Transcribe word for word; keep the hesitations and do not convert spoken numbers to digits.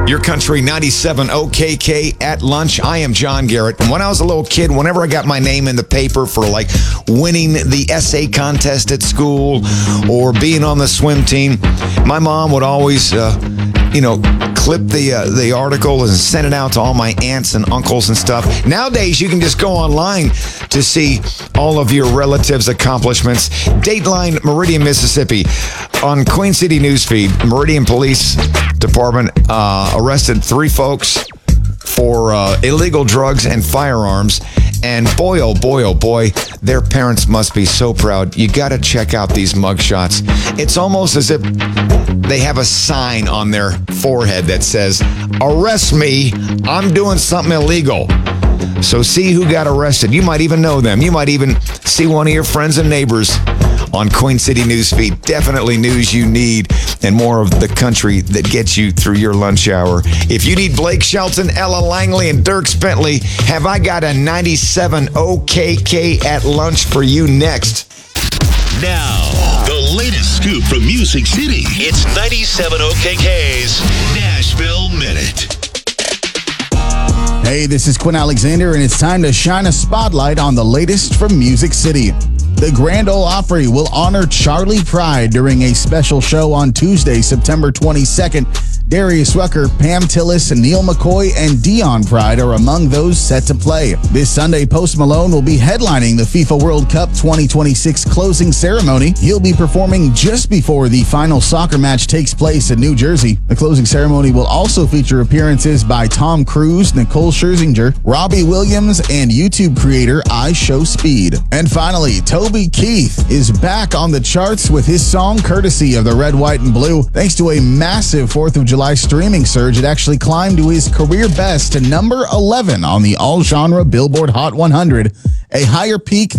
Your Country ninety-seven O K K at lunch. I am John Garrett. And when I was a little kid, whenever I got my name in the paper for like winning the essay contest at school or being on the swim team, my mom would always, uh, you know, clip the uh, the article and send it out to all my aunts and uncles and stuff. Nowadays, you can just go online to see all of your relatives' accomplishments. Dateline, Meridian, Mississippi. On Queen City Newsfeed, Meridian Police Department uh, arrested three folks for uh, illegal drugs and firearms. And boy, oh boy, oh boy, their parents must be so proud. You got to check out these mugshots. It's almost as if they have a sign on their forehead that says, "Arrest me, I'm doing something illegal." So see who got arrested. You might even know them. You might even see one of your friends and neighbors on Queen City Newsfeed. Definitely news you need and more of the country that gets you through your lunch hour. If you need Blake Shelton, Ella Langley, and Dirk Bentley, have I got a ninety-seven O K K at lunch for you next. Now, the latest scoop from Music City. It's ninety-seven O K K's Nashville Minute. Hey, this is Quinn Alexander, and it's time to shine a spotlight on the latest from Music City. The Grand Ole Opry will honor Charley Pride during a special show on Tuesday, September twenty-second. Darius Rucker, Pam Tillis, Neil McCoy, and Dion Pride are among those set to play. This Sunday, Post Malone will be headlining the FIFA World Cup twenty twenty-six closing ceremony. He'll be performing just before the final soccer match takes place in New Jersey. The closing ceremony will also feature appearances by Tom Cruise, Nicole Scherzinger, Robbie Williams, and YouTube creator I Show Speed. And finally, Toby Keith is back on the charts with his song courtesy of the Red, White, and Blue. Thanks to a massive fourth of July streaming surge, it actually climbed to his career best to number eleven on the all-genre Billboard Hot one hundred, a higher peak